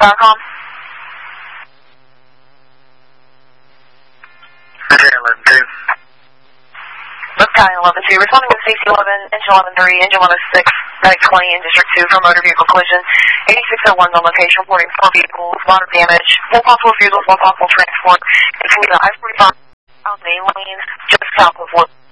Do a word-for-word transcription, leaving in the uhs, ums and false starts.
dot com. eleven two. Let's County eleven two. Responding to C C eleven, engine eleven three, engine one oh six, medic twenty in District two for motor vehicle collision. eighty-six oh one on location, reporting four vehicles, a lot of damage, four possible refusals, one possible transport, including the I forty-five on main lane, just south of one.